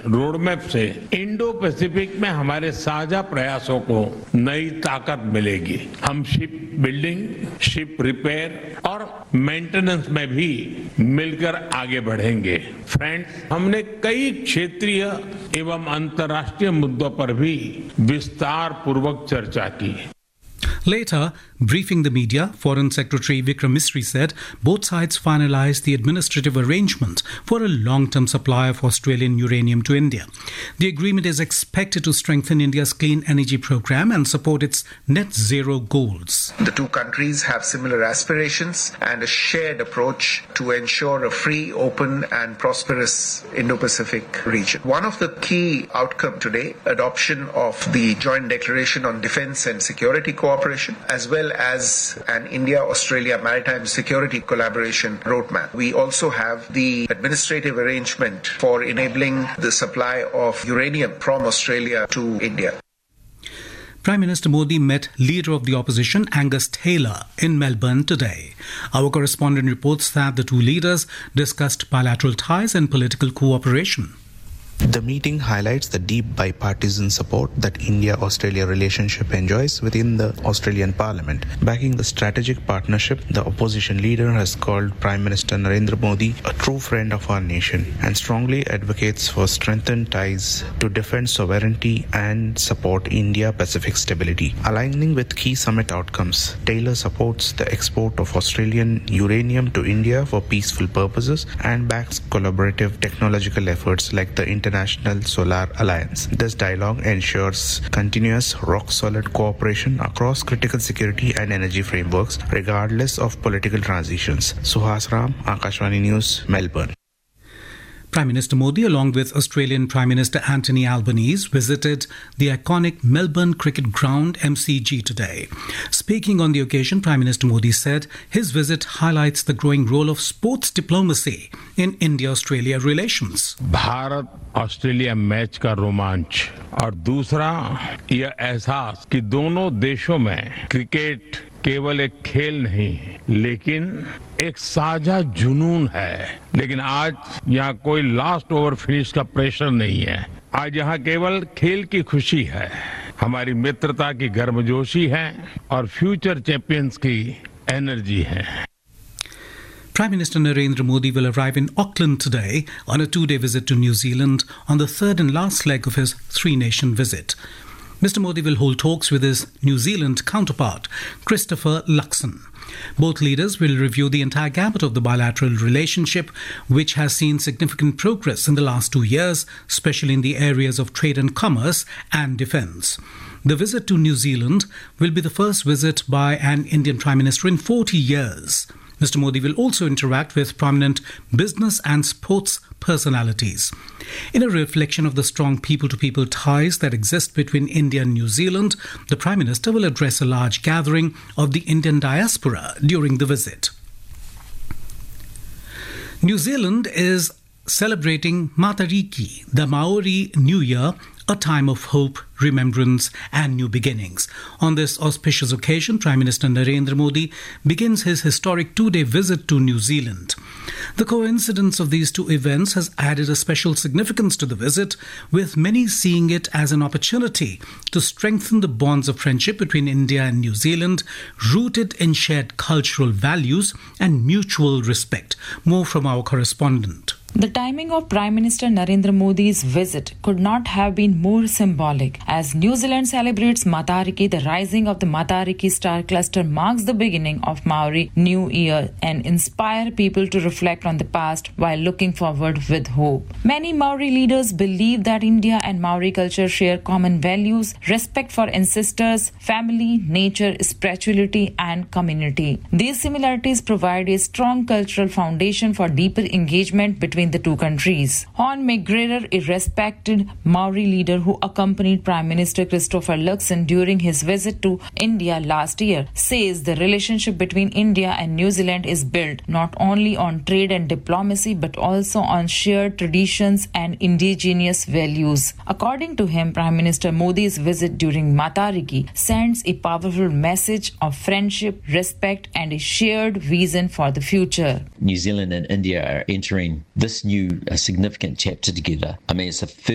Road map से Indo Pacific में हमारे साझा प्रयासों को नई ताकत मिलेगी। हम शिप बिल्डिंग, शिप रिपेयर और मेंटेनेंस में भी मिलकर आगे बढ़ेंगे। फ्रेंड्स, हमने कई क्षेत्रीय एवं अंतर्राष्ट्रीय मुद्दों पर भी विस्तार पूर्वक चर्चा की। Later, briefing the media, Foreign Secretary Vikram Misri said both sides finalized the administrative arrangement for a long-term supply of Australian uranium to India. The agreement is expected to strengthen India's clean energy program and support its net zero goals. The two countries have similar aspirations and a shared approach to ensure a free, open and prosperous Indo-Pacific region. One of the key outcomes today, adoption of the Joint Declaration on Defence and Security Cooperation, as well as an India-Australia Maritime Security Collaboration Roadmap. We also have the administrative arrangement for enabling the supply of uranium from Australia to India. Prime Minister Modi met Leader of the Opposition Angus Taylor in Melbourne today. Our correspondent reports that the two leaders discussed bilateral ties and political cooperation. The meeting highlights the deep bipartisan support that India-Australia relationship enjoys within the Australian Parliament. Backing the strategic partnership, the opposition leader has called Prime Minister Narendra Modi a true friend of our nation and strongly advocates for strengthened ties to defend sovereignty and support India-Pacific stability. Aligning with key summit outcomes, Taylor supports the export of Australian uranium to India for peaceful purposes and backs collaborative technological efforts like the International Solar Alliance. This dialogue ensures continuous, rock-solid cooperation across critical security and energy frameworks, regardless of political transitions. Suhas Ram, Akashvani News, Melbourne. Prime Minister Modi, along with Australian Prime Minister Anthony Albanese, visited the iconic Melbourne Cricket Ground MCG today. Speaking on the occasion, Prime Minister Modi said his visit highlights the growing role of sports diplomacy in India-Australia relations. Bharat Australia match का रोमांच और दूसरा यह एहसास कि दोनों देशों में क्रिकेट केवल एक खेल नहीं लेकिन एक साझा जुनून है। लेकिन आज यहाँ कोई लास्ट ओवर फिनिश का प्रेशर नहीं है। आज यहाँ केवल खेल की खुशी है, हमारी मित्रता की गर्मजोशी है और फ्यूचर चैंपियंस की एनर्जी है। Prime Minister Narendra Modi will arrive in Auckland today on a two-day visit to New Zealand on the third and last leg of his three-nation visit. Mr. Modi will hold talks with his New Zealand counterpart, Christopher Luxon. Both leaders will review the entire gamut of the bilateral relationship, which has seen significant progress in the last 2 years, especially in the areas of trade and commerce and defence. The visit to New Zealand will be the first visit by an Indian Prime Minister in 40 years. Mr. Modi will also interact with prominent business and sports personalities. In a reflection of the strong people-to-people ties that exist between India and New Zealand, the Prime Minister will address a large gathering of the Indian diaspora during the visit. New Zealand is celebrating Matariki, the Maori New Year, a time of hope, remembrance and new beginnings. On this auspicious occasion, Prime Minister Narendra Modi begins his historic two-day visit to New Zealand. The coincidence of these two events has added a special significance to the visit, with many seeing it as an opportunity to strengthen the bonds of friendship between India and New Zealand, rooted in shared cultural values and mutual respect. More from our correspondent. The timing of Prime Minister Narendra Modi's visit could not have been more symbolic. As New Zealand celebrates Matariki, the rising of the Matariki star cluster marks the beginning of Maori New Year and inspire people to reflect on the past while looking forward with hope. Many Maori leaders believe that India and Maori culture share common values, respect for ancestors, family, nature, spirituality and community. These similarities provide a strong cultural foundation for deeper engagement between the two countries. Hon McGregor, a respected Maori leader who accompanied Prime Minister Christopher Luxon during his visit to India last year, says the relationship between India and New Zealand is built not only on trade and diplomacy but also on shared traditions and indigenous values. According to him, Prime Minister Modi's visit during Matariki sends a powerful message of friendship, respect and a shared vision for the future. New Zealand and India are entering this new significant chapter together. I mean, it's the